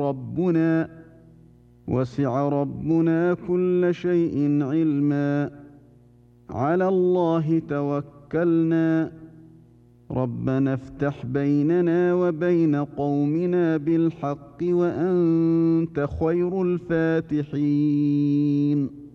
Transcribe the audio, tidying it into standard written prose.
ربنا كل شيء علما. على الله توكلنا. ربنا افتح بيننا وبين قومنا بالحق وأنت خير الفاتحين.